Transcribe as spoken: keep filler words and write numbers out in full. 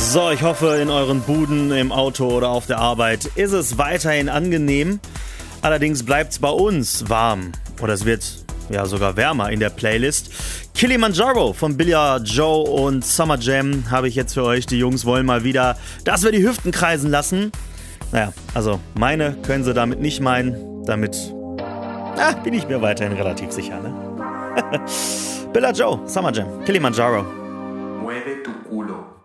So, ich hoffe, in euren Buden, im Auto oder auf der Arbeit ist es weiterhin angenehm. Allerdings bleibt es bei uns warm. Oder es wird ja sogar wärmer in der Playlist. Kilimanjaro von Billie Joe und Summer Jam habe ich jetzt für euch. Die Jungs wollen mal wieder, dass wir die Hüften kreisen lassen. Naja, also meine können sie damit nicht meinen. Damit ah, bin ich mir weiterhin relativ sicher, ne? Billie Joe, Summer Jam, Kilimanjaro. Mueve tu culo.